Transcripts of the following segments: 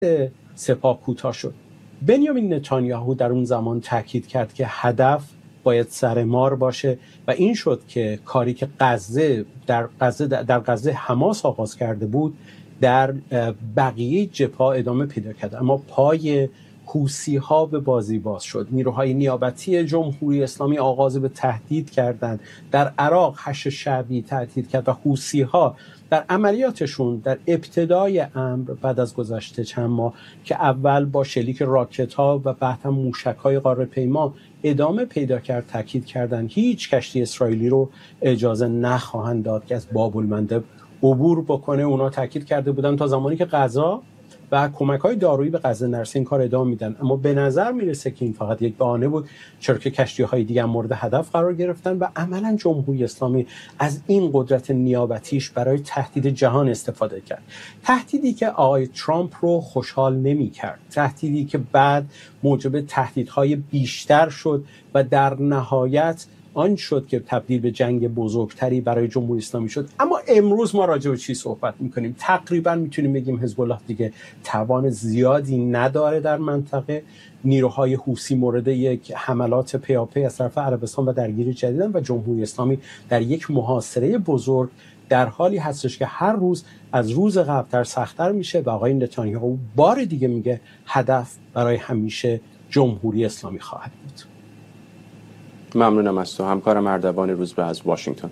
سپاه کوتاه شد. بنیامین نتانیاهو در اون زمان تاکید کرد که هدف باید سرمار باشه و این شد که کاری که در غزه حماس آغاز کرده بود در بقیه جبهه‌ها ادامه پیدا کرد، اما پای حوثی‌ها به بازی باز شد. نیروهای نیابتی جمهوری اسلامی آغاز به تهدید کردند. در عراق حشد شعبی تهدید کرد و حوثی‌ها در عملیاتشون در ابتدای امر بعد از گذشت چند ماه که اول با شلیک راکت‌ها و بعد هم موشک‌های قاره پیما ادامه پیدا کرد، تاکید کردند هیچ کشتی اسرائیلی رو اجازه نخواهند داد که از باب المندب عبور بکنه. اونا تاکید کرده بودن تا زمانی که غذا و کمک‌های دارویی به غزه نرسه این کار ادامه میدن، اما به نظر میرسه که این فقط یک بهانه بود، چرا که کشتی‌های دیگه مورد هدف قرار گرفتن و عملاً جمهوری اسلامی از این قدرت نیابتیش برای تهدید جهان استفاده کرد. تهدیدی که آقای ترامپ رو خوشحال نمی‌کرد، تهدیدی که بعد موجب تهدیدهای بیشتر شد و در نهایت آن شد که تبدیل به جنگ بزرگتری برای جمهوری اسلامی شد. اما امروز ما راجع به چی صحبت میکنیم؟ تقریبا میتونیم بگیم حزب الله دیگه توان زیادی نداره در منطقه. نیروهای حوثی مورد یک حملات پیاپی از طرف عربستان و درگیری جدیدن و جمهوری اسلامی در یک محاصره بزرگ در حالی هستش که هر روز از روز قبلتر سخت‌تر میشه و آقای نتانیاهو بار دیگه میگه هدف برای همیشه جمهوری اسلامی خواهد بود. ممنونم از تو همکارم اردوان روزبه از واشنگتن.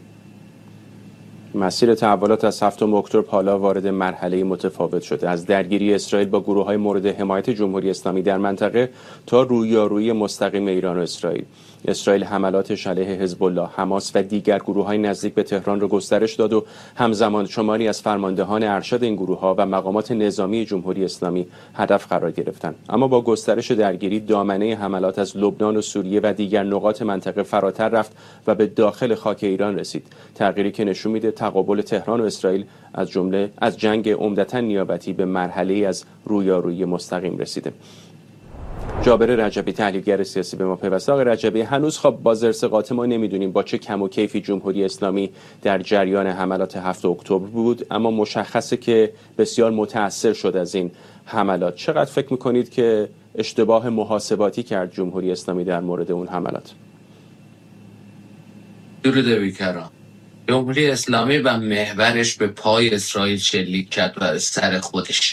مسیر تحولات از 7 اکتبر حالا وارد مرحله متفاوت شده، از درگیری اسرائیل با گروه‌های مورد حمایت جمهوری اسلامی در منطقه تا رویارویی مستقیم ایران و اسرائیل. اسرائیل حملاتش علیه حزب الله، حماس و دیگر گروه‌های نزدیک به تهران را گسترش داد و همزمان شماری از فرماندهان ارشد این گروه‌ها و مقامات نظامی جمهوری اسلامی هدف قرار گرفتند. اما با گسترش درگیری دامنه حملات از لبنان و سوریه و دیگر نقاط منطقه فراتر رفت و به داخل خاک ایران رسید. تغییری که نشون میده تقابل تهران و اسرائیل از جنگ عمدتاً نیابتی به مرحله از رویارویی مستقیم رسیده. جابر رجبی تحلیلگر سیاسی به ما پیوسته. آقای رجبی، هنوز خب با زرس قاطع ما نمیدونیم با چه کم و کیفی جمهوری اسلامی در جریان حملات 7 اکتبر بود، اما مشخصه که بسیار متأثر شد از این حملات. چقدر فکر میکنید که اشتباه محاسباتی کرد جمهوری اسلامی در مورد اون حملات؟ درود بیکران. جمهوری اسلامی و محورش به پای اسرائیل شلیک کرد و سر خودش.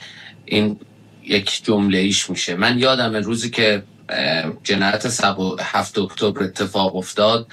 این یک جمله ایش میشه. من یادم روزی که جنایت 7 اکتبر اتفاق افتاد،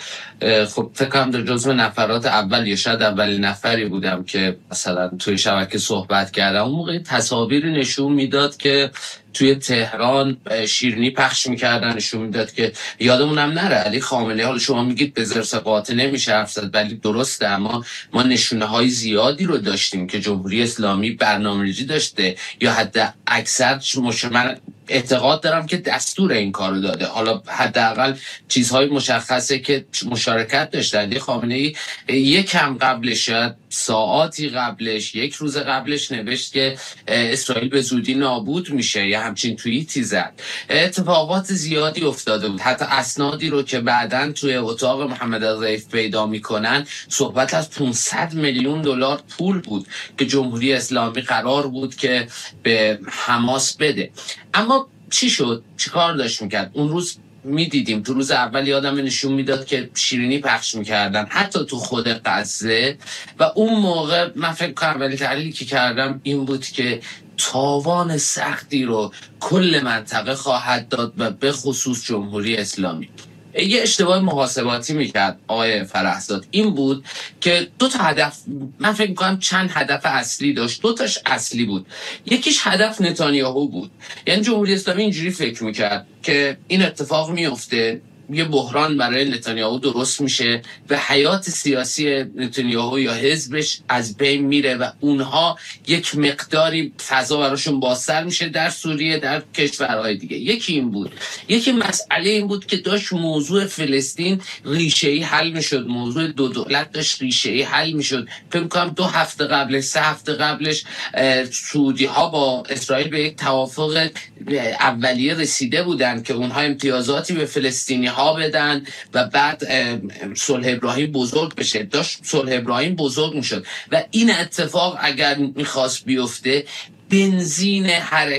خب فکر کنم در جزو نفرات اول یا شاید اولین نفری بودم که مثلا توی شبکه صحبت کردم. اون موقع تصاویری نشون میداد که توی تهران شیرینی پخش میکردن، نشون میداد که یادمونم نره علی خامنه‌ای، حالا شما میگید به زرس قاطع نمیشه حرف زد، ولی درسته، اما ما نشونه های زیادی رو داشتیم که جمهوری اسلامی برنامه‌ریزی داشته یا حتی اکثر من اعتقاد دارم که دستور این کارو داده. حالا حداقل چیزهای مشخصه که مشارکت داشته. علی خامنه‌ای یکم قبلش، شاید ساعاتی قبلش، یک روز قبلش نوشت که اسرائیل به زودی نابود میشه یا همچین توییتی زد. اتفاقات زیادی افتاده بود. حتی اسنادی رو که بعداً توی اتاق محمد الضیف پیدا میکنن، صحبت از 500 میلیون دلار پول بود که جمهوری اسلامی قرار بود که به حماس بده. اما چی شد؟ چی کار داشت میکرد؟ اون روز میدیدیم، تو روز اول یادم نشون میداد که شیرینی پخش میکردن حتی تو خود غزه، و اون موقع من فکر کنم اولی تحلیلی که کردم این بود که تاوان سختی رو کل منطقه خواهد داد و به خصوص جمهوری اسلامی. یه اشتباه محاسباتی میکرد آقای فرحزاد، این بود که دو تا هدف، من فکر میکنم چند هدف اصلی داشت، دو تاش اصلی بود. یکیش هدف نتانیاهو بود. یعنی جمهوری اسلامی اینجوری فکر میکرد که این اتفاق میفته، یه بحران برای نتانیاهو درست میشه و حیات سیاسی نتانیاهو یا حزبش از بین میره و اونها یک مقداری فضا براشون بازتر میشه در سوریه، در کشورهای دیگه. یکی این بود. یکی مسئله این بود که داشت موضوع فلسطین ریشه‌ای حل میشد، موضوع دو دولت داشت ریشه‌ای حل میشد. فکر می‌کنم 2 هفته قبلش، 3 هفته قبلش سعودی ها با اسرائیل به یک توافق اولیه رسیده بودن که اونها امتیازاتی به فلسطینی ها بدن و بعد صلح ابراهیم بزرگ بشه. داشت صلح ابراهیم بزرگ میشد و این اتفاق اگر میخواست بیفته بنزین